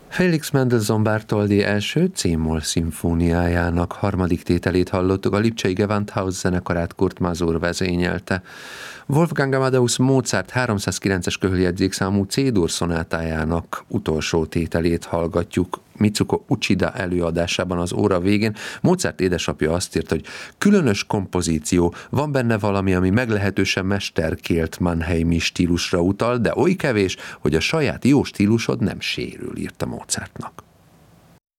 Felix Mendelssohn Bartholdy első C-moll szimfóniájának harmadik tételét hallottuk, a lipcsei Gewandhaus zenekarát Kurt Masur vezényelte. Wolfgang Amadeus Mozart 309-es köhöljegyzékszámú C-dur szonátájának utolsó tételét hallgatjuk Mitsuko Uchida előadásában az óra végén. Mozart édesapja azt írt, hogy különös kompozíció, van benne valami, ami meglehetősen mesterkélt mannheimi stílusra utal, de oly kevés, hogy a saját jó stílusod nem sérül, írta Mozartnak.